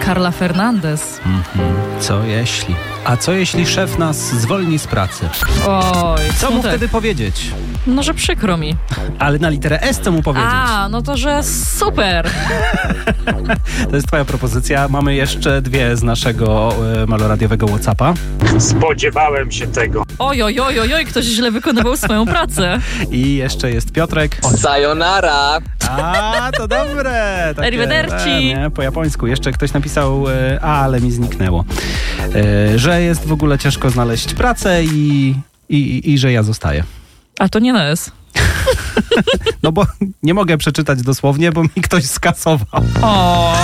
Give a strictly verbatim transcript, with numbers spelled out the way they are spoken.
Karla Fernandez. Mhm. Co jeśli? A co jeśli szef nas zwolni z pracy? Oj, Co mu smutek. wtedy powiedzieć? No, że przykro mi. Ale na literę S co mu powiedzieć? A, no to, że super. To jest twoja propozycja. Mamy jeszcze dwie z naszego e, maloradiowego WhatsAppa. Spodziewałem się tego. Oj, oj, oj, oj, oj, ktoś źle wykonywał swoją pracę. I jeszcze jest Piotrek. Sayonara! A, to dobre! Takie, Arrivederci. e, nie, po japońsku. Jeszcze ktoś napisał, e, a, ale mi zniknęło, e, że jest w ogóle ciężko znaleźć pracę i, i, i, i że ja zostaję. A to nie na S. No bo nie mogę przeczytać dosłownie, bo mi ktoś skasował. O.